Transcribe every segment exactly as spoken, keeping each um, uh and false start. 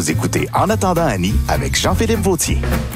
Vous écoutez En attendant Annie avec Jean-Philippe Vautier.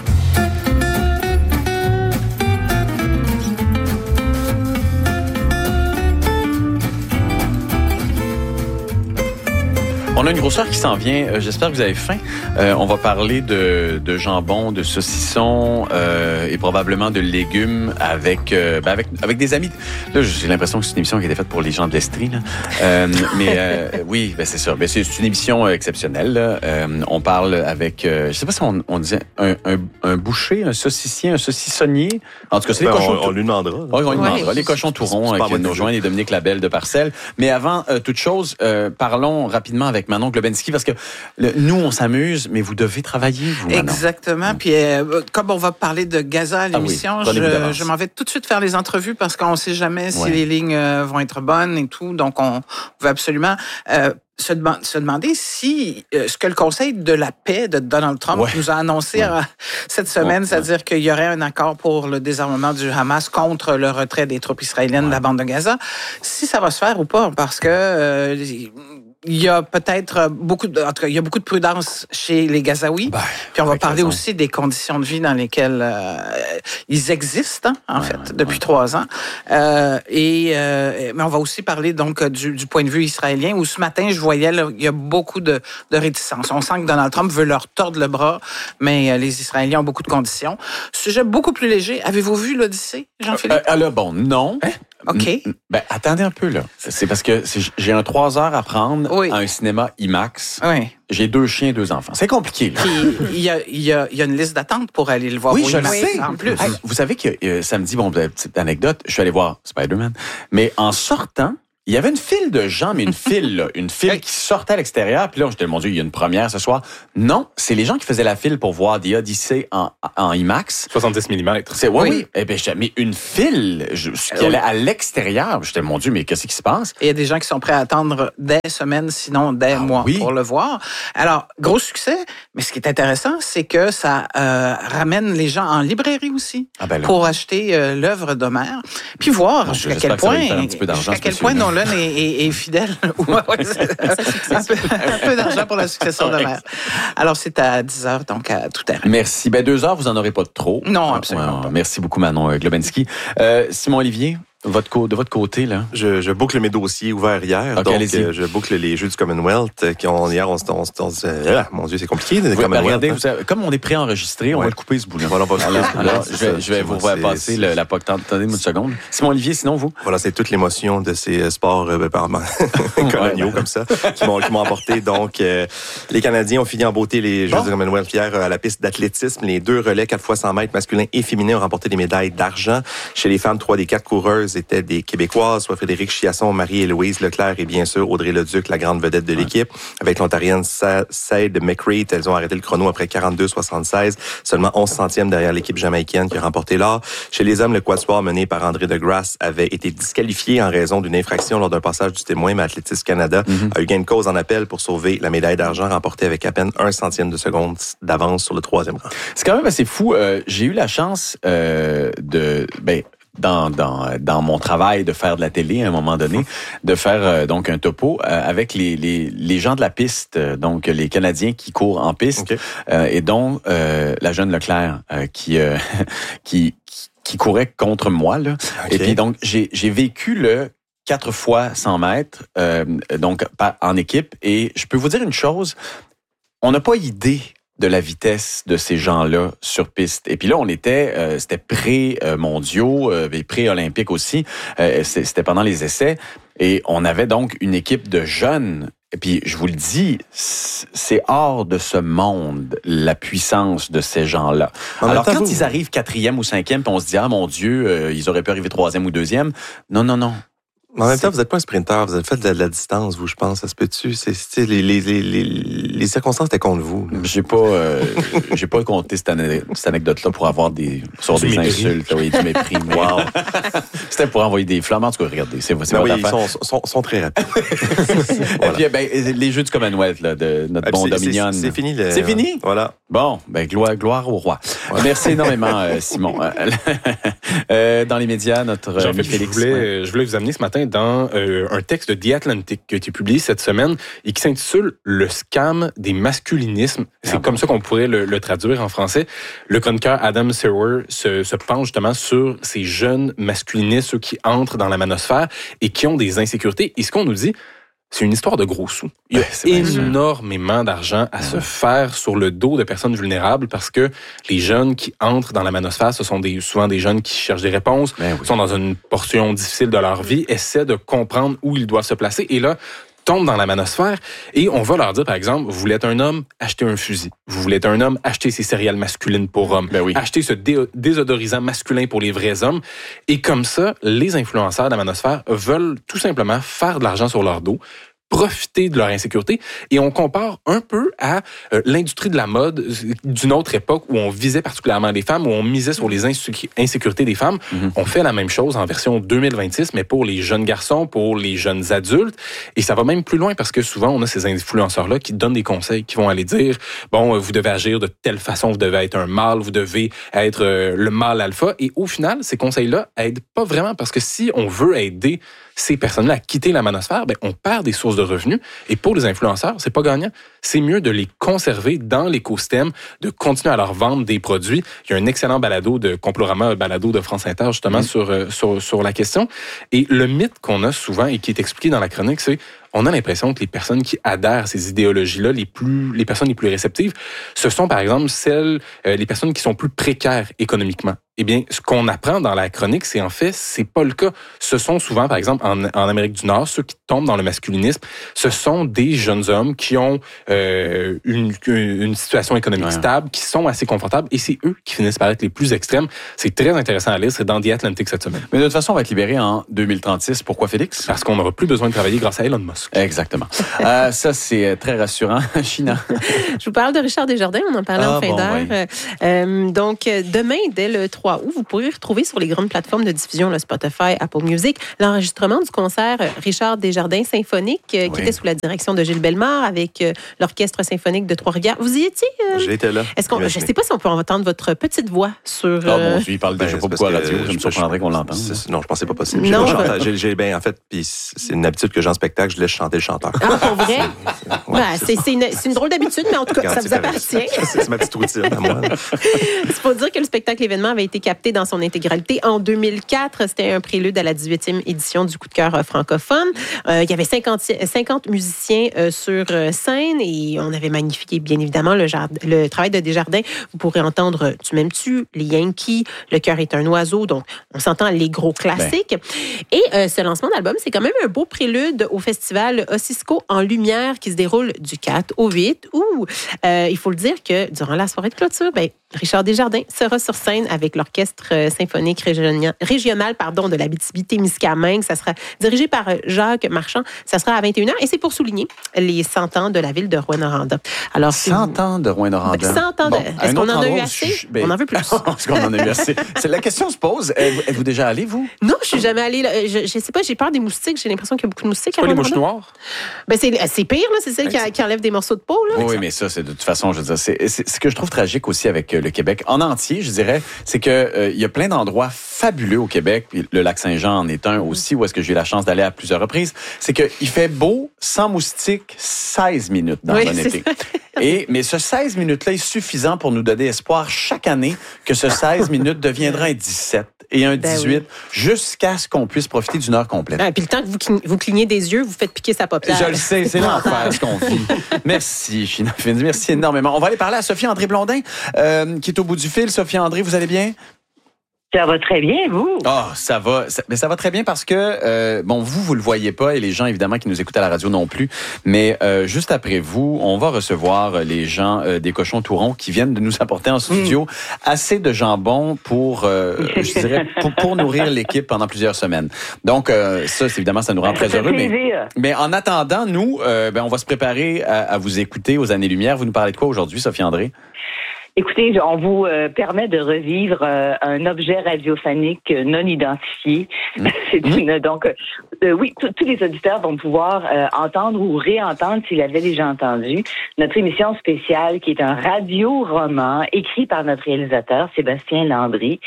On a une grosseur qui s'en vient. Euh, j'espère que vous avez faim. Euh, on va parler de, de jambon, de saucisson euh, et probablement de légumes avec, euh, ben avec avec des amis. Là, j'ai l'impression que c'est une émission qui a été faite pour les gens de l'Estrie. Là. Euh, mais euh, oui, ben c'est ça. Ben c'est, c'est une émission exceptionnelle. Là. Euh, on parle avec, euh, je sais pas si on, on disait un, un, un boucher, un saucissier, un saucissonnier. En tout cas, c'est ben les cochons. On, on lui demandera. Oui, on lui demandera. Les cochons tourons qui nous rejoignent et Dominique Labelle de Parcelles. Mais avant euh, toute chose, euh, parlons rapidement avec Manon Globensky, parce que le, nous, on s'amuse, mais vous devez travailler, vous, Manon. Exactement. Puis, euh, comme on va parler de Gaza à l'émission, ah oui, je, je m'en vais tout de suite faire les entrevues parce qu'on ne sait jamais si ouais. les lignes euh, vont être bonnes et tout. Donc, on veut absolument... Euh, Se, dem- se demander si euh, ce que le Conseil de la paix de Donald Trump ouais. nous a annoncé ouais. euh, cette semaine, ouais. c'est-à-dire qu'il y aurait un accord pour le désarmement du Hamas contre le retrait des troupes israéliennes ouais. de la bande de Gaza, si ça va se faire ou pas, parce que euh, il y a peut-être beaucoup de, en tout cas, il y a beaucoup de prudence chez les Gazaouis. Ben, puis on va parler raison. aussi des conditions de vie dans lesquelles euh, ils existent, hein, en ouais, fait, ouais, depuis ouais. trois ans. Euh, et euh, mais on va aussi parler donc du, du point de vue israélien, où ce matin je voyais là, il y a beaucoup de, de réticence. On sent que Donald Trump veut leur tordre le bras, mais euh, les Israéliens ont beaucoup de conditions. Sujet beaucoup plus léger. Avez-vous vu l'Odyssée, Jean-Philippe? Euh, alors bon, non. Hein? OK. Ben, attendez un peu, là. C'est parce que c'est, j'ai un trois heures à prendre oui. à un cinéma IMAX. Oui. J'ai deux chiens, deux enfants. C'est compliqué, là. Puis, il y a, il y a, il y a une liste d'attente pour aller le voir. Oui, au je IMAX, le sais. En plus. Hey, vous savez que euh, samedi, bon, petite anecdote, je suis allé voir Spider-Man. Mais en sortant, il y avait une file de gens, mais une file, là, une file qui sortait à l'extérieur. Puis là, j'étais, mon Dieu, il y a une première ce soir. Non, c'est les gens qui faisaient la file pour voir The Odyssey en, en IMAX. soixante-dix millimètres. C'est, oui, oui. Eh bien, j'ai mis une file je, qui allait à l'extérieur. J'étais, mon Dieu, mais qu'est-ce qui se passe? Et il y a des gens qui sont prêts à attendre des semaines, sinon des ah, mois oui. pour le voir. Alors, gros succès. Mais ce qui est intéressant, c'est que ça euh, ramène les gens en librairie aussi ah ben pour acheter euh, l'œuvre d'Homère. Puis voir jusqu'à quel point, jusqu'à quel point non Nolan est, est, est fidèle. Ouais, ouais, c'est un, peu, un peu d'argent pour la succession de mère. Alors, c'est à dix heures, donc à tout terrain. Merci. Ben, deux heures, vous en aurez pas de trop. Non, absolument ouais, pas. Merci beaucoup, Manon Globensky. Euh, Simon-Olivier, votre co- de votre côté, là? Je, je boucle mes dossiers ouverts hier. Okay, donc, allez-y. Euh, je boucle les Jeux du Commonwealth. Euh, qui ont, hier, on se dit, euh, mon Dieu, c'est compliqué, les Commonwealth. Regardez, hein? vous savez, comme on est préenregistré, on ouais. va le couper, ce bout-là. Voilà, on va alors, alors, je vais, je vais vous voir passer le, la P O C. Attendez-moi une seconde. Simon-Olivier, sinon, vous? Voilà, c'est toute l'émotion de ces sports euh, coloniaux, comme ça, qui m'ont, qui m'ont emporté. Donc, euh, les Canadiens ont fini en beauté les Jeux bon. du Commonwealth hier à la piste d'athlétisme. Les deux relais, quatre fois cent mètres, masculins et féminins, ont remporté des médailles d'argent. Chez les femmes, trois des quatre coureuses étaient des Québécois, soit Frédéric Chiasson, Marie-Héloïse Leclerc et bien sûr Audrey Leduc, la grande vedette de l'équipe. Ouais. Avec l'Ontarienne Saïd McRae, elles ont arrêté le chrono après quarante-deux soixante-seize, seulement onze centièmes derrière l'équipe jamaïcaine qui a remporté l'or. Chez les hommes, le quatuor mené par André Degrasse avait été disqualifié en raison d'une infraction lors d'un passage du témoin, mais Athlétisme Canada mm-hmm. a eu gain de cause en appel pour sauver la médaille d'argent remportée avec à peine un centième de seconde d'avance sur le troisième rang. C'est quand même assez fou. Euh, j'ai eu la chance euh, de... Ben, Dans, dans dans mon travail de faire de la télé à un moment donné, de faire euh, donc un topo euh, avec les les les gens de la piste, euh, donc les Canadiens qui courent en piste, okay. euh, et dont euh, la jeune Leclerc euh, qui, euh, qui qui qui courait contre moi là. Okay. Et puis donc j'ai j'ai vécu le quatre fois cent mètres euh, donc en équipe, et je peux vous dire une chose, on n'a pas idée de la vitesse de ces gens-là sur piste. Et puis là, on était, euh, c'était pré-mondiaux, euh, et pré-olympiques aussi. Euh, c'était pendant les essais. Et on avait donc une équipe de jeunes. Et puis, je vous le dis, c'est hors de ce monde, la puissance de ces gens-là. En Alors, quand vous... ils arrivent quatrième ou cinquième, puis on se dit, ah mon Dieu, euh, ils auraient pu arriver troisième ou deuxième. Non, non, non. Mais en même temps, vous n'êtes pas un sprinter, vous avez fait de la, de la distance, vous, je pense, ça se peut-tu? C'est, c'est les, les, les, les circonstances étaient contre vous. Là. J'ai pas, euh, j'ai pas compté cette, ane- cette anecdote-là pour avoir des, sur des mépris. Insultes, oui, du mépris. Wow. C'était pour envoyer des flammes. En tout cas, regardez, c'est, c'est ben votre oui, affaire. Ils sont, sont, sont très rapides. Voilà. Et puis, ben, les Jeux du Commonwealth, là, de notre bon Dominion. C'est, c'est fini. Le... C'est fini? Voilà. Bon, ben, gloire, gloire au roi. Ouais. Merci énormément, euh, Simon. euh, dans les médias, notre ami Félix. Je voulais, ouais. je voulais vous amener ce matin matin dans euh, un texte de The Atlantic qui a été publié cette semaine et qui s'intitule « Le scam des masculinismes ». C'est ah comme bon. ça qu'on pourrait le, le traduire en français. Le chroniqueur Adam Serwer se, se penche justement sur ces jeunes masculinistes, ceux qui entrent dans la manosphère et qui ont des insécurités. Et ce qu'on nous dit, c'est une histoire de gros sous. Il y a ouais, énormément d'argent à ouais. se faire sur le dos de personnes vulnérables parce que les jeunes qui entrent dans la manosphère, ce sont des, souvent des jeunes qui cherchent des réponses, oui. sont dans une portion difficile de leur vie, essaient de comprendre où ils doivent se placer. Et là, tombent dans la manosphère et on va leur dire, par exemple, vous voulez être un homme, achetez un fusil. Vous voulez être un homme, achetez ces céréales masculines pour hommes. Ben oui. Achetez ce dé- désodorisant masculin pour les vrais hommes. Et comme ça, les influenceurs de la manosphère veulent tout simplement faire de l'argent sur leur dos, profiter de leur insécurité. Et on compare un peu à euh, l'industrie de la mode d'une autre époque où on visait particulièrement les femmes, où on misait sur les insécu- insécurités des femmes. Mm-hmm. On fait la même chose en version deux mille vingt-six, mais pour les jeunes garçons, pour les jeunes adultes. Et ça va même plus loin parce que souvent, on a ces influenceurs-là qui donnent des conseils, qui vont aller dire, bon, vous devez agir de telle façon, vous devez être un mâle, vous devez être euh, le mâle alpha. Et au final, ces conseils-là aident pas vraiment parce que si on veut aider ces personnes-là à quitter la manosphère, ben, on perd des sources de revenus. Et pour les influenceurs, c'est pas gagnant. C'est mieux de les conserver dans l'écosystème, de continuer à leur vendre des produits. Il y a un excellent balado de Complorama, un balado de France Inter, justement, mmh. sur, euh, sur, sur la question. Et le mythe qu'on a souvent et qui est expliqué dans la chronique, c'est on a l'impression que les personnes qui adhèrent à ces idéologies-là, les plus, les personnes les plus réceptives, ce sont, par exemple, celles, euh, les personnes qui sont plus précaires économiquement. Eh bien, ce qu'on apprend dans la chronique, c'est en fait, c'est pas le cas. Ce sont souvent, par exemple, en, en Amérique du Nord, ceux qui tombent dans le masculinisme, ce sont des jeunes hommes qui ont euh, une, une situation économique ouais. stable, qui sont assez confortables, et c'est eux qui finissent par être les plus extrêmes. C'est très intéressant à lire, c'est dans The Atlantic cette semaine. Mais de toute façon, on va être libéré en deux mille trente-six. Pourquoi, Félix? Parce qu'on n'aura plus besoin de travailler grâce à Elon Musk. Exactement. euh, ça, c'est très rassurant. China. Je vous parle de Richard Desjardins, on en parlait ah, en fin bon, d'heure. Oui. Euh, donc, demain, dès le trois août, vous pourrez retrouver sur les grandes plateformes de diffusion, le Spotify, Apple Music, l'enregistrement du concert Richard Desjardins symphonique, oui. qui était sous la direction de Gilles Bellemare avec l'Orchestre symphonique de Trois-Rivières. Vous y étiez? Euh? J'étais là. Est-ce qu'on, je ne sais pas si on peut entendre votre petite voix sur... Ah bon, il parle déjà ben, pas beaucoup à la radio, je me surprendrais qu'on l'entende. Non, je pense que c'est pas possible. Non, j'ai, j'ai, j'ai, ben, en fait, puis c'est une habitude que j'ai en spectacle, je laisse chanter le chanteur. Ah, pour vrai? Ouais, c'est, c'est, une, c'est une drôle d'habitude, mais en tout cas, ça vous appartient. C'est, c'est ma petite routine à moi. Il faut dire que le spectacle événement avait été capté dans son intégralité en deux mille quatre. C'était un prélude à la dix-huitième édition du Coup de cœur francophone. Euh, il y avait cinquante, cinquante musiciens euh, sur scène et on avait magnifié, bien évidemment, le, jard- le travail de Desjardins. Vous pourrez entendre « Tu m'aimes-tu », les Yankees, « Le cœur est un oiseau ». Donc, on s'entend les gros classiques. Ben. Et euh, ce lancement d'album, c'est quand même un beau prélude au festival Ossisco en lumière qui se déroule du quatre au huit où, euh, il faut le dire que durant la soirée de clôture, ben, Richard Desjardins sera sur scène avec l'Orchestre symphonique régional, régional pardon, de l'Abitibi-Témiscamingue. Ça sera dirigé par Jacques Marchand. Ça sera à vingt et une heures et c'est pour souligner les cent ans de la ville de Rouyn-Noranda. Alors, cent vous... ans de Rouyn-Noranda. Ben, cent ans de... Bon, est-ce qu'on en a eu assez? Je... Ben... On en veut plus. Est-ce qu'on en a eu assez? C'est, la question se pose. Êtes-vous déjà allé, vous? Non, je suis jamais allée. Là. Je, je sais pas, j'ai peur des moustiques. J'ai l'impression qu'il y a beaucoup de moustiques. C'est pas les mouches noires? Ben, c'est, c'est pire, là. C'est celle qui, qui enlève des morceaux de peau, là. Oui, mais ça, c'est de toute façon, je veux dire, c'est, c'est ce que je trouve tragique aussi avec le Québec en entier, je dirais, c'est que euh, il y a plein d'endroits fabuleux au Québec. Le lac Saint-Jean en est un aussi, où est-ce que j'ai eu la chance d'aller à plusieurs reprises. C'est que il fait beau, sans moustiques, seize minutes dans oui, un été. Et, mais ce seize minutes-là est suffisant pour nous donner espoir chaque année que ce seize minutes deviendra un dix-sept et un dix-huit, ben oui. jusqu'à ce qu'on puisse profiter d'une heure complète. Ah, puis le temps que vous, vous clignez des yeux, vous faites piquer sa paupière. Je le sais, c'est l'enfer ce qu'on vit. Merci, China Finzi, merci énormément. On va aller parler à Sophie-André Blondin, euh, qui est au bout du fil. Sophie-André, vous allez bien? Ça va très bien, vous? Ah, oh, ça va. Ça, mais ça va très bien parce que, euh, bon, vous, vous le voyez pas et les gens, évidemment, qui nous écoutent à la radio non plus. Mais euh, juste après vous, on va recevoir les gens euh, des Cochons Tourons qui viennent de nous apporter en studio mm. assez de jambon pour, euh, je dirais, pour, pour nourrir l'équipe pendant plusieurs semaines. Donc, euh, ça, évidemment, ça nous rend très heureux. Mais, mais en attendant, nous, euh, ben, on va se préparer à, à vous écouter aux Années-Lumière. Vous nous parlez de quoi aujourd'hui, Sophie-André? Écoutez, on vous euh, permet de revivre euh, un objet radiophonique non identifié. Mmh. C'est une donc euh, oui, tous les auditeurs vont pouvoir euh, entendre ou réentendre s'ils l'avaient déjà entendu notre émission spéciale qui est un radio-roman écrit par notre réalisateur Sébastien Landry.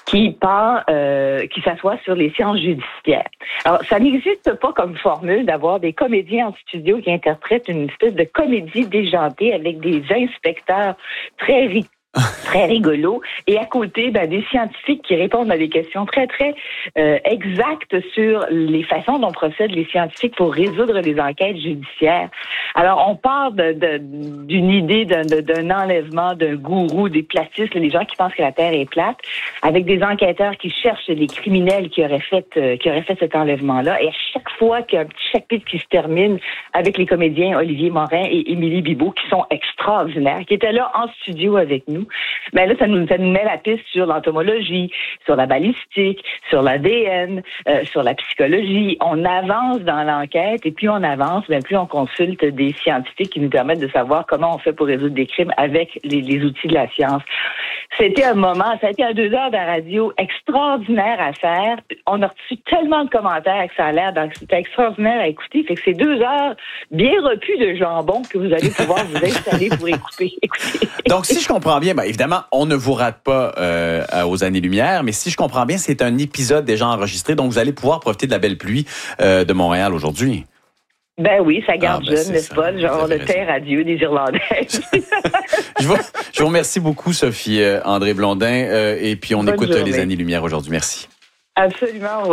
qui part, euh, qui s'assoit sur les sciences judiciaires. Alors, ça n'existe pas comme formule d'avoir des comédiens en studio qui interprètent une espèce de comédie déjantée avec des inspecteurs très rigoureux. Très rigolo. Et à côté, ben, des scientifiques qui répondent à des questions très, très euh, exactes sur les façons dont procèdent les scientifiques pour résoudre les enquêtes judiciaires. Alors, on part de, de, d'une idée d'un, de, d'un enlèvement d'un gourou, des platistes, les gens qui pensent que la Terre est plate, avec des enquêteurs qui cherchent les criminels qui auraient fait, euh, qui auraient fait cet enlèvement-là. Et à chaque fois qu'il y a un petit chapitre qui se termine avec les comédiens Olivier Morin et Émilie Bibeau, qui sont extraordinaires, qui étaient là en studio avec nous, ben là, ça nous, ça nous met la piste sur l'entomologie, sur la balistique, sur l'A D N, euh, sur la psychologie. On avance dans l'enquête et plus on avance, ben plus on consulte des scientifiques qui nous permettent de savoir comment on fait pour résoudre des crimes avec les, les outils de la science. C'était un moment, ça a été un deux heures de radio extraordinaire à faire. On a reçu tellement de commentaires que ça a l'air, donc c'était extraordinaire à écouter. Fait que c'est deux heures bien repues de jambon que vous allez pouvoir vous installer pour écouter. écouter. Donc, si je comprends bien, ben, évidemment, on ne vous rate pas euh, aux années-lumière, mais si je comprends bien, c'est un épisode déjà enregistré, donc vous allez pouvoir profiter de la belle pluie euh, de Montréal aujourd'hui. Ben oui, ça garde ah, ben jeune, n'est-ce pas? Genre le terre à Dieu des Irlandais. je, vous, je vous remercie beaucoup, Sophie euh, André Blondin, euh, et puis on Bonne écoute journée. les années-lumière aujourd'hui. Merci. Absolument.